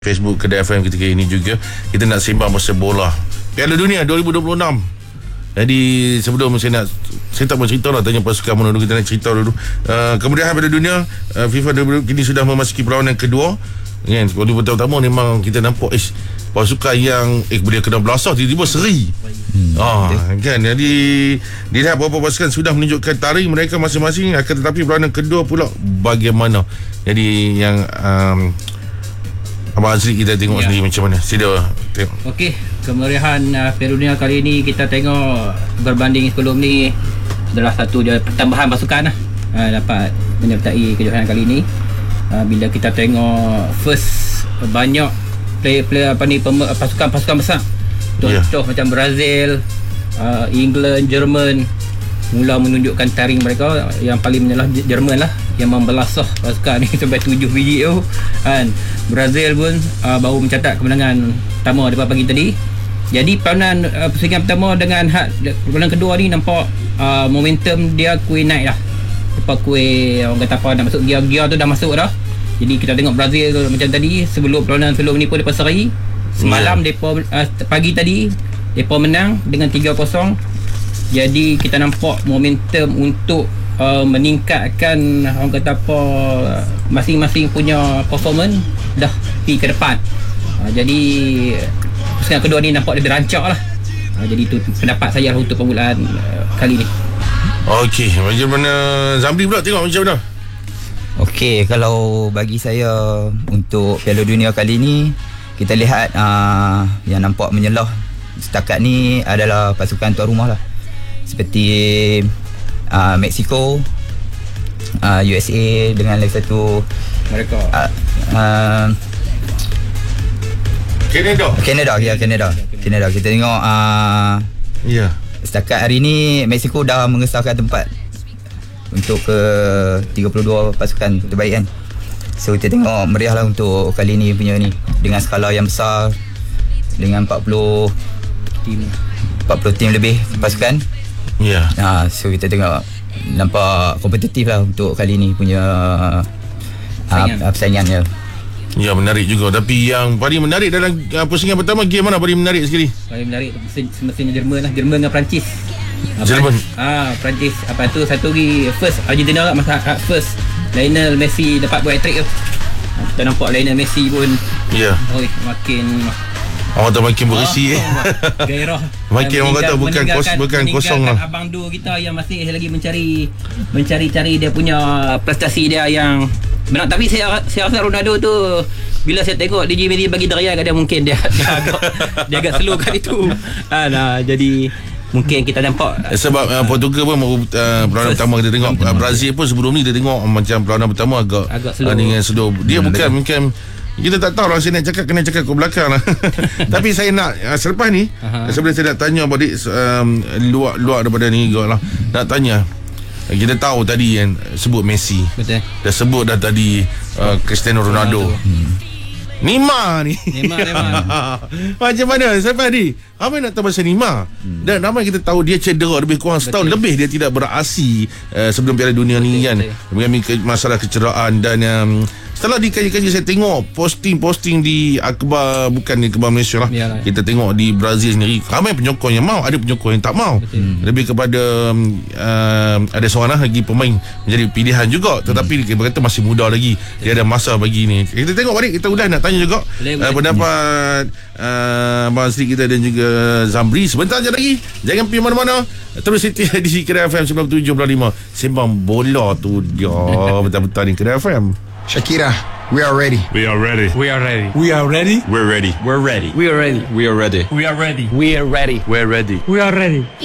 Facebook Kedai FM ketika ini juga kita nak sembang pasal bola Piala Dunia 2026. Jadi sebelum saya tak mau cerita lah, tanya pasukan mana dulu, kita nak cerita dulu. Kemudian Piala Dunia FIFA kini sudah memasuki perlawanan kedua. Kan, kalau pertama memang kita nampak pasukan yang boleh kena belasah tiba-tiba seri. Kan, jadi dilihat beberapa pasukan sudah menunjukkan taring mereka masing-masing, akan tetapi perlawanan kedua pula bagaimana. Jadi yang Abang Azri kita tengok sendiri macam mana. Sila tengok. Okey, kemeriahan Piala Dunia kali ini kita tengok berbanding sebelum ni adalah satu je pertambahan pasukan dapat menyertai kejohanan kali ini. Bila kita tengok first banyak player pasukan besar. Contoh macam Brazil, England, Jerman mula menunjukkan taring mereka. Yang paling menyalah Jerman lah, yang membelasah pasukan ni sampai 7 biji tu kan. Brazil pun baru mencatat kemenangan pertama daripada pagi tadi. Jadi peranan persaingan pertama dengan peranan kedua ni nampak momentum dia kuih naik lah. Lepas kuih orang kata apa, dah masuk gear tu dah masuk dah. Jadi kita tengok Brazil tu, macam tadi sebelum peranan sebelum ni pun depa seri. Semalam depa pagi tadi depa menang dengan 3-0. Jadi kita nampak momentum untuk meningkatkan orang kata apa, masing-masing punya performance dah pergi ke depan. Jadi persaingan kedua ni nampak dia rancak lah. Jadi itu pendapat saya untuk permulaan kali ni. Okey, macam mana Zamri pula tengok macam mana? Okey, kalau bagi saya untuk Piala Dunia kali ni, kita lihat yang nampak menyelah setakat ni adalah pasukan tuan rumah lah. Seperti Mexico, USA dengan lagi satu mereka Canada. Kita tengok setakat hari ni Mexico dah mengesahkan tempat untuk ke 32 pasukan terbaik kan. So kita tengok meriah lah untuk kali ni punya ni, dengan skala yang besar, dengan 40 tim lebih pasukan. So kita tengok nampak kompetitif lah untuk kali ni punya persaingan ya. Ya, menarik juga. Tapi yang paling menarik dalam persaingan pertama, game mana paling menarik sekali? Paling menarik semestinya Jerman lah. Jerman dengan Perancis. Perancis. Apa tu satu lagi first Argentina lah, masa first Lionel Messi dapat buat hat-trick tu. Kita nampak Lionel Messi pun makin berisi gairah. Makin orang kata bukan kosong lah. Abang Du kita yang masih lagi mencari dia punya prestasi dia yang benar. Tapi saya rasa Ronaldo tu, bila saya tengok DJ Messi bagi darian kat dia, mungkin dia agak slow kat itu. Jadi mungkin kita nampak sebab Portugal pun perlawanan pertama kita tengok. Brazil pun sebelum ni kita tengok macam perlawanan pertama agak slow. Dengan slow. Dia bukan kita tak tahu lah, saya nak cakap kena cakap ke belakang lah. Tapi saya nak selepas ni sebelum saya nak tanya balik luar daripada ni juga lah, nak tanya, kita tahu tadi yang sebut Messi, betul, dah sebut dah tadi Cristiano Ronaldo. Neymar ni macam mana selepas ni apa nak tahu pasal Neymar? Dan ramai kita tahu dia cedera lebih kurang setahun lebih, dia tidak beraksi sebelum Piala Dunia ni kan, mengalami masalah kecederaan. Dan setelah dikaji-kaji saya tengok posting di akhbar, bukan di akhbar Malaysia lah, kita tengok di Brazil sendiri ramai penyokong yang mau, ada penyokong yang tak mau. Lebih kepada ada seorang lagi pemain menjadi pilihan juga, tetapi dia berkata masih muda lagi, dia ada masa bagi ni. Kita tengok balik, kita udah nak tanya juga pendapat Abang Azri kita dan juga Zamri sebentar je lagi. Jangan pergi mana-mana, terus setia di Kedai FM 97.5. Sembang bola tu dia betul-betul ni Kedai FM. Shakira, we are ready. We are ready. We are ready. We are ready. We're ready. We're ready. We are ready. We are ready. We are ready. We are ready. We're ready. We're ready. We are ready.